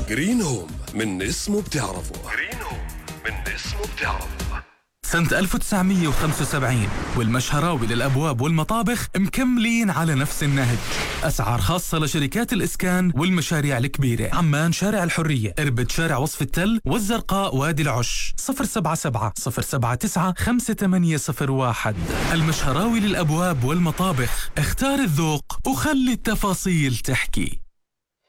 جرين هوم من اسمه بتعرفه. سنة 1975 والمشهراوي للأبواب والمطابخ مكملين على نفس النهج. أسعار خاصة لشركات الإسكان والمشاريع الكبيرة. عمان شارع الحرية، إربد شارع وصف التل، والزرقاء وادي العش. 077-079-5801. المشهراوي للأبواب والمطابخ. اختار الذوق وخلي التفاصيل تحكي.